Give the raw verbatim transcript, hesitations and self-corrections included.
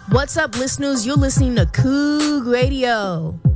What's up, listeners? You're listening to Coog Radio.